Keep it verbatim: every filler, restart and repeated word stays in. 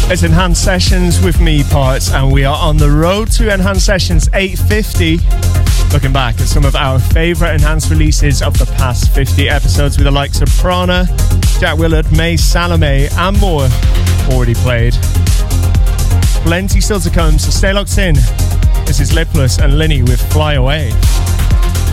It's Enhanced Sessions with me, Parts, and we are on the road to Enhanced Sessions eight fifty. Looking back at some of our favourite Enhanced releases of the past fifty episodes with the likes of Prana, Jack Willard, May Salome, and more already played. Plenty still to come, so stay locked in. This is Lipless and Linny with Fly Away.